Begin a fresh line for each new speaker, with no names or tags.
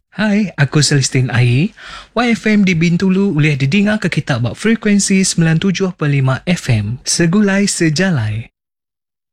Hai, aku Celestine Ai. YFM di Bintulu boleh didengar ke kita buat frekuensi 97.5 FM. Segulai sejalai.